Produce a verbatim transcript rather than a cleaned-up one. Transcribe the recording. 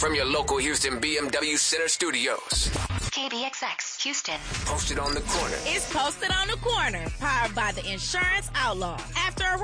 from your local Houston B M W Center studios. K B X X, Houston. Posted on the corner. It's Posted on the Corner, powered by the Insurance Outlaw. After a